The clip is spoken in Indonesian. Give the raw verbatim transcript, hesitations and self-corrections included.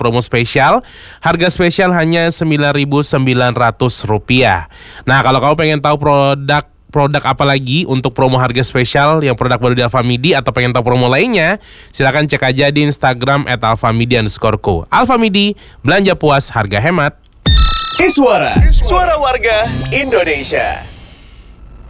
promo spesial. Harga spesial hanya sembilan ribu sembilan ratus rupiah. Nah, kalau kamu pengen tahu produk Produk apa lagi untuk promo harga spesial yang produk baru di Alfamidi atau pengen tahu promo lainnya, silakan cek aja di Instagram at alfamidi underscore co. Alfamidi, belanja puas, harga hemat. Iswara, suara warga Indonesia.